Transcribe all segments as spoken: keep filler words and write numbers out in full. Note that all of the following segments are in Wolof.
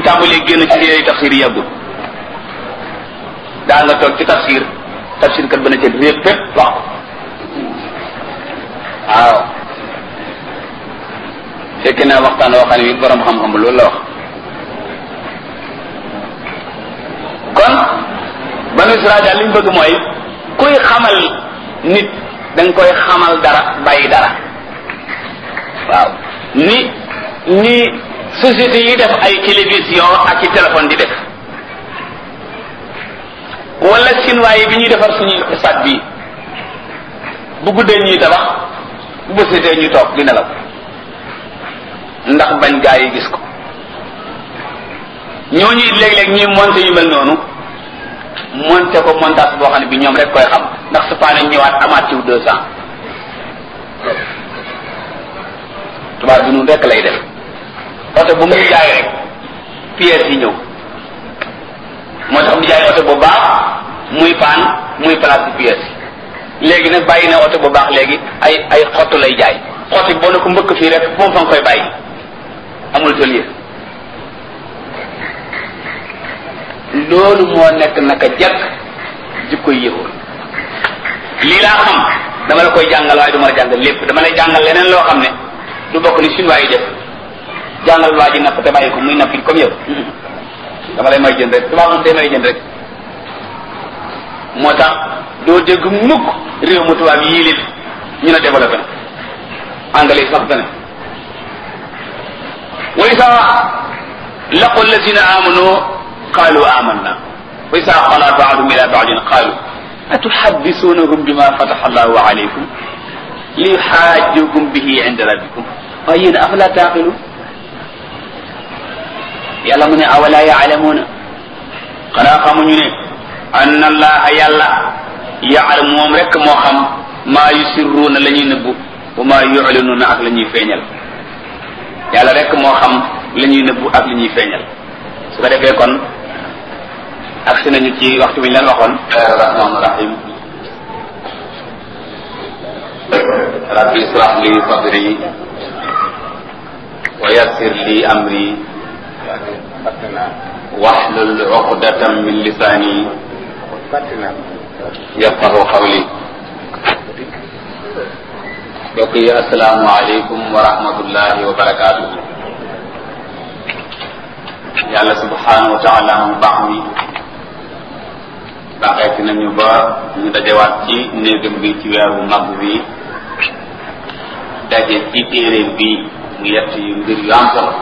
tàmbalee génn ci téere tafsir yi yàggul daa nga toog ci tafsir tafsir kat ba na ca répp fépp wax waaw fekk naa waxtaan woo xam ne bi borom xam-xam loolu la wax kon banu Israel daal li ñu bëgg mooy kuy xamal nit da nga koy xamal dara bàyyi dara waaw ni ni société yi def ay télévision ak ci téléphone di def wala chinois yi bi ñuy defar suñuy stade bi bu guddee ñuy tabax bu bësetee ñu toog di nelaw ndax bañ gaa yi gis ko ñooñu léeg-léeg ñuy monté yu mel noonu monté ko montage boo xam ne bi ñoom rek koy xam ndax su paane ñëwaat amaat ci deux cent tubaab bi nun rek lay def oto bu muy jaay rek pièces yi ñëw moo tax mu jaay oto bu baax muy paan muy place ci pièces yi léegi nag bàyyi na oto bu baax léegi ay ay xottu lay jaay xott bi boo ne ko mbëkk fii rek moom fa nga koy bàyyi amul tëlier loolu moo nekk naka jekk jikko yéexul lii laa xam dama la koy jàngal waaye du ma la jàngal lépp dama lay jàngal leneen loo xam ne du bokk ni suñu waay def jàngal waa ji napp te bàyyi ko muy nappi comme yow dama lay may jën rek tubaab moom day may jën rek moo tax doo dégg mukk réew mu tubaab yii lit ñu ne développé na anglais sax fene wa isa laqu alladina amanu qalu amanna wa isa xala baadum ila baadin qalu atuhaddithunahum bima fataha allahu alaykum liyuhajjukum bihi inda rabbikum waaye yéen afala taqilun yàlla mu ne awala yaalamuuna xanaa xamuñu ne anna allaha yàlla yaalam moom rek moo xam maa yusirruuna la ñuy nëbbu wa maa yulinuuna ak la ñuy feeñal yàlla rek moo xam la ñuy nëbbu ak li ñuy feeñal su ko defee kon agsi nañu ci waxtu bi ñu leen waxoon rahmaan rahim rabbi israh li sadri wa yassir li amri wahlul uqdatan min lisani yafqahu qawli mbokk yi assalaamu aleykum wa rahmatullahi wa barakatuh yàlla subhanahu wa taala mu baax mi baaxeeti nañu ba ñu dajewaat ci néegam bi ci weeru mag bi daje ci téere bi mu yett yu mbir yu am solo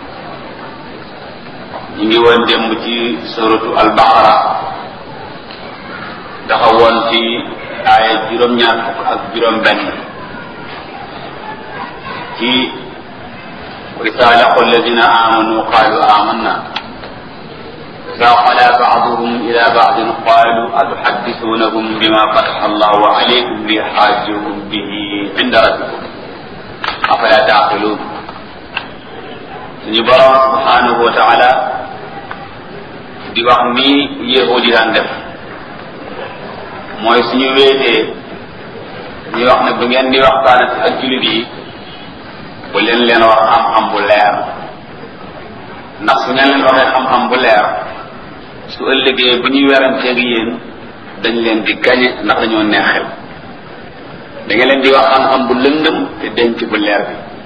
ñu ngi woon démb ci suratu al-Baqara taxawoon ci aaya juróom-ñaar fukk ak juróom-benn ci wa izaa laqu alladina amanu qalu amanna izaa xala ba'duhum ila ba'din qalu atuhaddithunahum bima fataha allahu alaykum liyuhajjukum bihi inda rabbikum afala taqilun suñu borom subhanahu wa taala di wax ni yahudi daan def mooy suñu wéetee ñuy wax ne bu ngeen di waxtaan ak jullit yi bu leen leen wax xam-xam bu leer ndax su ngeen leen waxee xam-xam bu leer su ëllëgee bu ñuy weranteeg yéen dañ leen di gañe ndax dañoo neexel da ngeen leen di wax xam-xam bu lëndëm te denc bu leer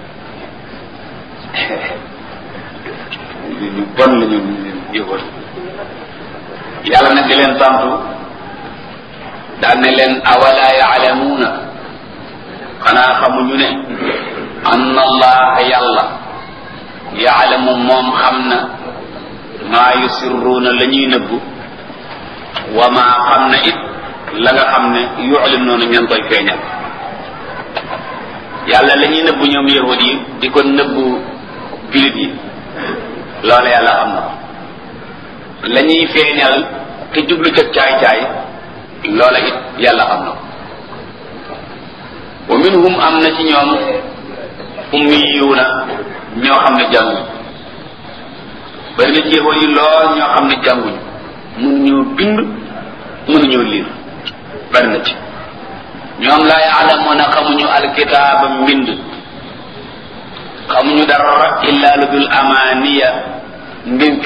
bi ñu bon la ñu yëgoon yàlla nag di leen santu daal ne leen awala yaalamuuna xanaa xamuñu ne anna allaha yàlla yaalamu moom xam na maa yusirruuna la ñuy nëbbu wa maa xam na it la nga xam ne yu'linuuna ñan koy feeñal yàlla la ñuy nëbbu ñoom yahud yi di ko nëbbu julit yi loola yàlla xam na la ñuy feeñal te jublu ca caay-caay loola it yàlla xam na wa minhum am na ci ñoom ummiyuuna ñoo xam ne jànguñ bari na ci yahud yi lool ñoo xam ne jànguñ mënuñoo bind mënuñoo liir bari na ci ñoom laa yaalamuuna xamuñu alkitaaba mbind xamuñu dara illa lu dul amaaniya mbir